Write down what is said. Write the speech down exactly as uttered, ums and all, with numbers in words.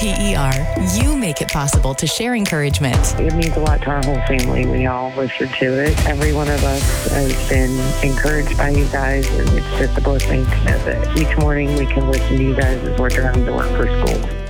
P E R, you make it possible to share encouragement. It means a lot to our whole family. We all listen to it. Every one of us has been encouraged by you guys, and it's just a blessing to know that each morning we can listen to you guys as we're driving to work for school.